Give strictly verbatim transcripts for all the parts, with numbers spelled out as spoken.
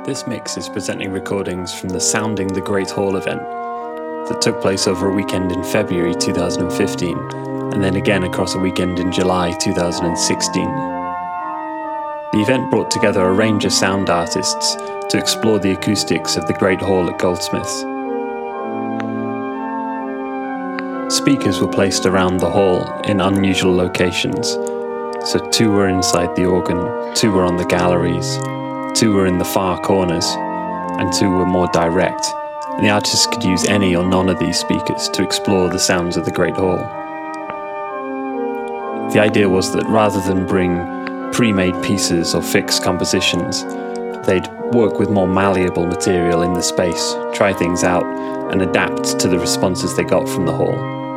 This mix is presenting recordings from the Sounding the Great Hall event that took place over a weekend in February two thousand fifteen and then again across a weekend in July two thousand sixteen. The event brought together a range of sound artists to explore the acoustics of the Great Hall at Goldsmiths. Speakers were placed around the hall in unusual locations, so two were inside the organ, two were on the galleries, two were in the far corners, and two were more direct, and the artists could use any or none of these speakers to explore the sounds of the Great Hall. The idea was that rather than bring pre-made pieces or fixed compositions, they'd work with more malleable material in the space, try things out, and adapt to the responses they got from the hall.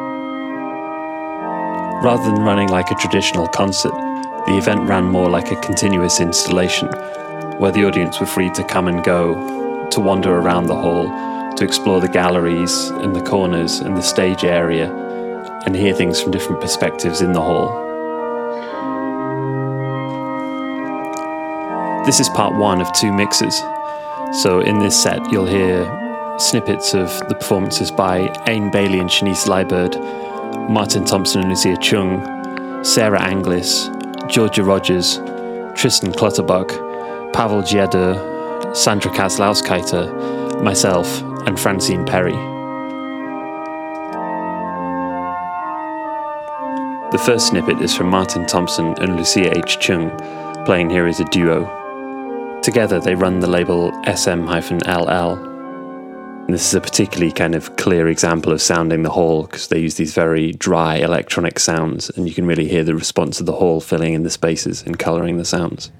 Rather than running like a traditional concert, the event ran more like a continuous installation, where the audience were free to come and go, to wander around the hall, to explore the galleries and the corners and the stage area, and hear things from different perspectives in the hall. This is part one of two mixes, so in this set you'll hear snippets of the performances by Aine Bailey and Shanice Liburd, Martin Thompson and Lucia Chung, Sarah Anglis, Georgia Rogers, Tristan Clutterbuck, Pavel Giadur, Sandra Kazlauskaiter, myself, and Francine Perry. The first snippet is from Martin Thompson and Lucia H. Chung, playing here as a duo. Together they run the label S M L L. And this is a particularly kind of clear example of sounding the hall, because they use these very dry electronic sounds, and you can really hear the response of the hall filling in the spaces and colouring the sounds.